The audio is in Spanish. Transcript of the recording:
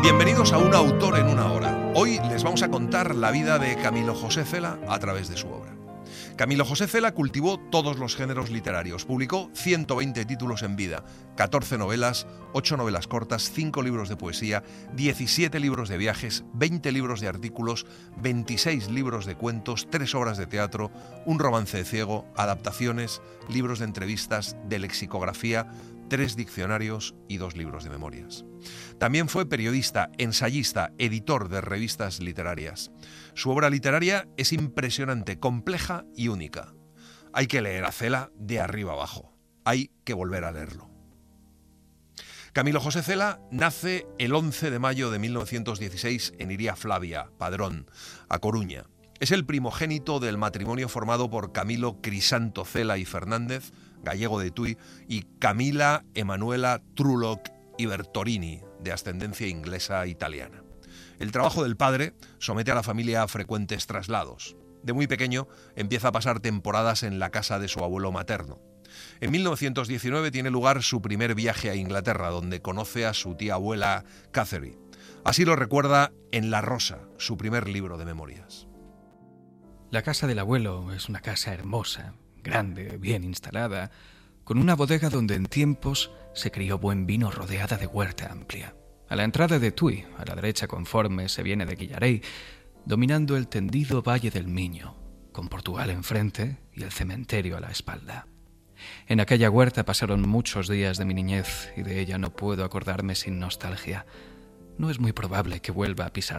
Bienvenidos a Un autor en una hora. Hoy les vamos a contar la vida de Camilo José Cela a través de su obra. Camilo José Cela cultivó todos los géneros literarios. Publicó 120 títulos en vida, 14 novelas, 8 novelas cortas, 5 libros de poesía, 17 libros de viajes, 20 libros de artículos, 26 libros de cuentos, 3 obras de teatro, un romance de ciego, adaptaciones, libros de entrevistas, de lexicografía, 3 diccionarios y 2 libros de memorias. También fue periodista, ensayista, editor de revistas literarias. Su obra literaria es impresionante, compleja y única. Hay que leer a Cela de arriba abajo. Hay que volver a leerlo. Camilo José Cela nace el 11 de mayo de 1916 en Iria Flavia, Padrón, A Coruña. Es el primogénito del matrimonio formado por Camilo Crisanto Cela y Fernández, gallego de Tui, y Camila Emanuela Trulock y Bertorini, de ascendencia inglesa e italiana. El trabajo del padre somete a la familia a frecuentes traslados. De muy pequeño empieza a pasar temporadas en la casa de su abuelo materno. En 1919 tiene lugar su primer viaje a Inglaterra, donde conoce a su tía abuela Catherine. Así lo recuerda en La Rosa, su primer libro de memorias. La casa del abuelo es una casa hermosa, grande, bien instalada, con una bodega donde en tiempos se crió buen vino rodeada de huerta amplia. A la entrada de Tui, a la derecha conforme se viene de Guillarey, dominando el tendido Valle del Miño, con Portugal enfrente y el cementerio a la espalda. En aquella huerta pasaron muchos días de mi niñez y de ella no puedo acordarme sin nostalgia. No es muy probable que vuelva a pisar